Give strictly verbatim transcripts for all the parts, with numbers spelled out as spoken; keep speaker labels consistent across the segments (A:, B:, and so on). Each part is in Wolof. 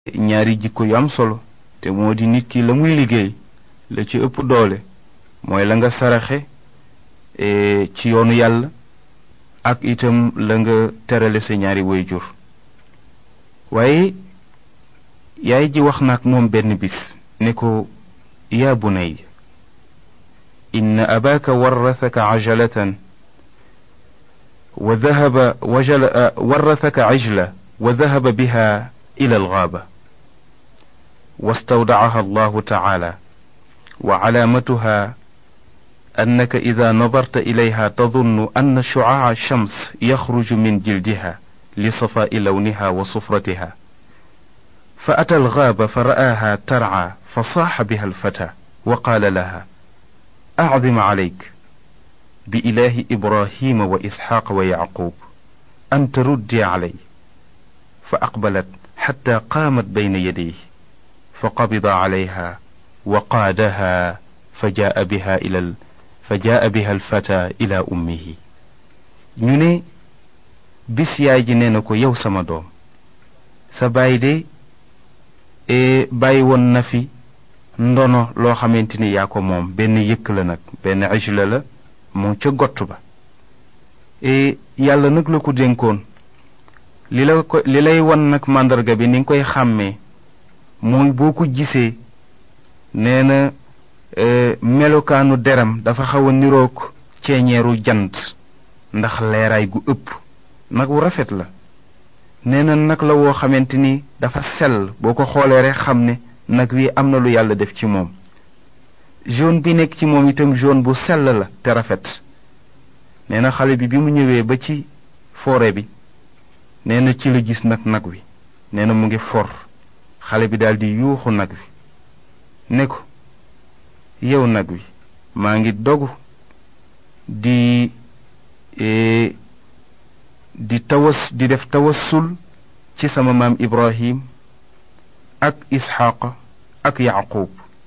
A: ñaari jikko yu am solo te moo di nit ki la muy liggéey la ci ëpp doole mooy la nga saraxe ci yoonu yàlla ak itam la nga terale sa ñaari waajur waaye yaay ji wax na ak moom benn bis ne ko yaa bunay inna abaaka warrathaka ajalatan wa dhahaba wajala warrathaka ajla wa dhahaba biha ila algaaba واستودعها الله تعالى وعلامتها أنك إذا نظرت إليها تظن أن شعاع الشمس يخرج من جلدها لصفاء لونها وصفرتها فأتى الغابة فرآها ترعى فصاح بها الفتى وقال لها أعظم عليك بإله إبراهيم وإسحاق ويعقوب أن تردي علي فأقبلت حتى قامت بين يديه فقبض عليها وقادها فجاء بها إلى ال... فجاء بها الفتى إلى أمه ñu ne bis yaay ji nee na ko yow sama doom sa baay de e bàyyi woon na fi ndono loo xamante ni yaa ko moom benn yëkk la nag benn ajla la mu ca gott ba e yàlla nag la ko dénkoon li la ko li lay won nag màndarga bi ni nga koy xàmmee mooy boo ko gisee nee na melokaanu deram dafa xaw a niroog ceeñeeru jant ndax leeraay gu ëpp nag wu rafet la nee na nag la woo xamante ni dafa sell boo ko xoolee rek xam ne nag wi am na lu yàlla def ci moom jaune bi nekk ci moom itam jaune bu sell la te rafet nee na xale bi bi mu ñëwee ba ci forêt bi nee na ci la gis nag nag wi nee na mu ngi for xale bi daldi yuuxu nag wi ne ko yow nag wi maa ngi dogu di e, di tawas di def tawassul ci sama maam Ibrahim ak Isxaaq ak Yaqub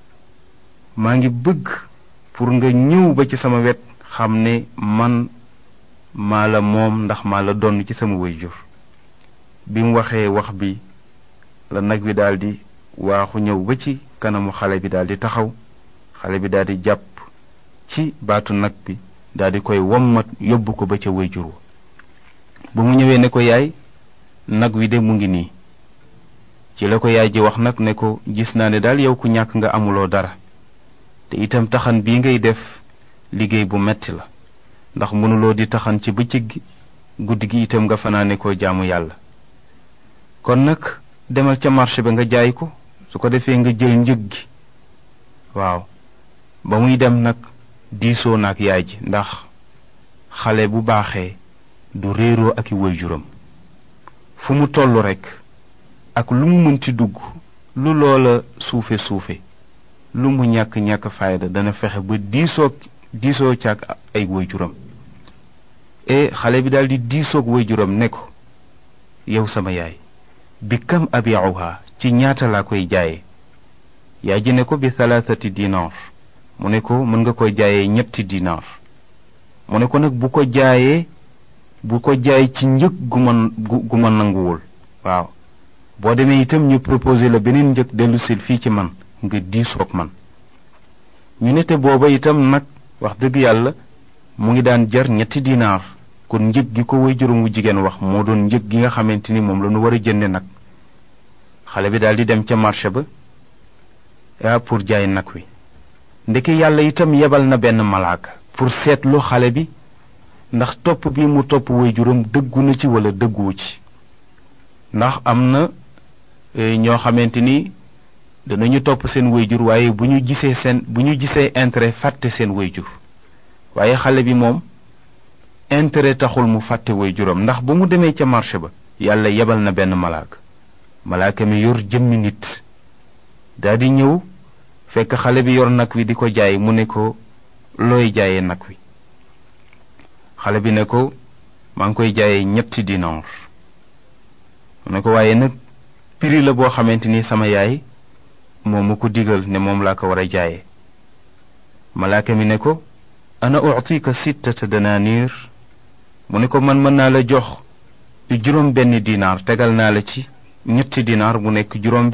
A: maa ngi bëgg pour nga ñëw ba ci sama wet xam ne man maa la moom ndax maa la donn ci sama waajur bi mu waxee wax bi la nag wi daldi waaxu ñëw ba ci kanamu xale bi daldi taxaw xale bi daldi jàpp ci baatu nag bi daldi koy wommat yóbbu ko ba ca waajur wa ba mu ñëwee ne ko yaay nag wi de mu ngi nii ci la ko yaay ji wax nag ne ko gis naa ne daal yow ku ñàkk nga amuloo dara te itam taxan bii ngay def liggéey bu metti la ndax mënuloo di taxan ci bëccëg gi guddi gi itam nga fanaane koo jaamu yàlla kon nag demal ca marché ba nga jaay ko su ko defee nga jël njëg gi waaw ba muy dem nag diisoo na ak yaay ji ndax xale bu baaxee du réeroo ak i waajuram fu mu tollu rekk ak lu mu mënti dugg lu loola suufe suufe lu mu ñàkk ñàkk fayda dana fexe ba diisoo diisoo ca ak ay waajuram e xale bi daldi diisoog waajuram ne ko yow sama yaay bi kam abiuha ci ñaata laa koy jaaye yaay ji ne ko bi thalathati dinar mu ne ko mën nga koy jaayee ñetti dinar mu ne ko nag bu ko jaayee bu ko jaay ci njëg gu ma gu ma nanguwul waaw boo demee itam ñu proposé la beneen njëg dellu sil fii ci man nga diisoog man ñu ne te booba itam nag wax dëgg yàlla mu ngi daan jar ñetti dinar kon njëg gi ko way juróom wu jigéen wax moo doon njëg gi nga xamante ni moom la ñu war a jënde nag xale bi daal di dem ca marché ba ah pour jaay nag wi ndeke yàlla itam yebal na benn malaaka pour seetlu xale bi ndax topp bi mu topp way juróom dëggu na ci wala dëgguwu ci ndax am na ñoo xamante ni danañu topp seen way jur waaye bu ñu gisee seen bu ñu gisee intérêt fàtte seen way jur waaye xale bi moom intérêt taxul mu fàtte way juróom ndax ba mu demee ca marché ba yàlla yebal na benn malaaka malaaka mi yor jëmmi nit daldi ñëw fekk xale bi yor nag wi di ko jaay mu ne ko looy jaayee nag wi xale bi ne ko maa ngi koy jaayee ñetti dinar mu ne ko waaye nag prix la boo xamante ni sama yaay moom mu ko digal ne moom laa ko war a jaayee malaaka mi ne ko ana u'tika sittata dananir mu ne ko man mën naa la jox juróom benn dinar tegal naa la ci ñetti dinaar mu nekk juróom